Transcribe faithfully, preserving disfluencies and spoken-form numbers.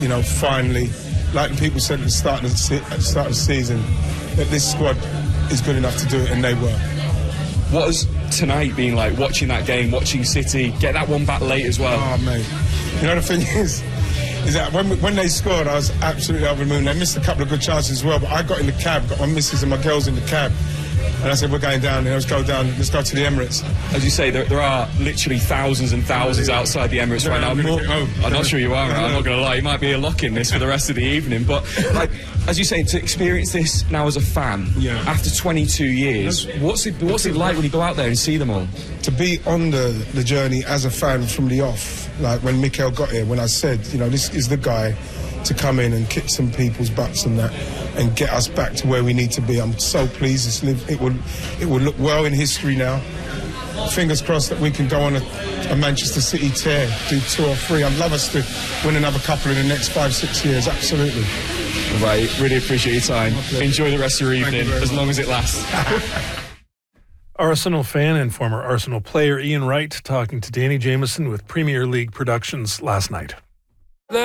You know, finally, like people said at the start of the, se- at the start of the season, that this squad is good enough to do it, and they were. What has tonight been like, watching that game, watching City, get that one back late as well? Oh, mate. You know, the thing is, is that when when they scored, I was absolutely over the moon. They missed a couple of good chances as well, but I got in the cab, got my missus and my girls in the cab, and I said, we're going down, let's go down, let's go to the Emirates. As you say, there, there are literally thousands and thousands outside the Emirates No, right now. I'm More, gonna go. I'm not sure you are, No, I'm no. not going to lie. You might be a lock in this for the rest of the evening. But, like, as you say, to experience this now as a fan, Yeah. after twenty-two years, what's it, what's it like when you go out there and see them all? To be on the, the journey as a fan from the off, like when Mikel got here, when I said, you know, this is the guy to come in and kick some people's butts and that, and get us back to where we need to be. I'm so pleased. It's live, it will it will look well in history now. Fingers crossed that we can go on a, a Manchester City tear, do two or three. I'd love us to win another couple in the next five, six years. Absolutely. Right, really appreciate your time. Enjoy the rest of your evening, you very as much. long as it lasts. Arsenal fan and former Arsenal player Ian Wright talking to Danny Jameson with Premier League Productions last night.